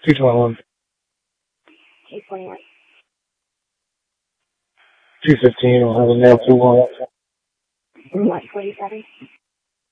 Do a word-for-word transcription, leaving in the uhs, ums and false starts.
two twenty-one. two twenty-one. two fifteen. I'll have a nail two one. one forty-seven.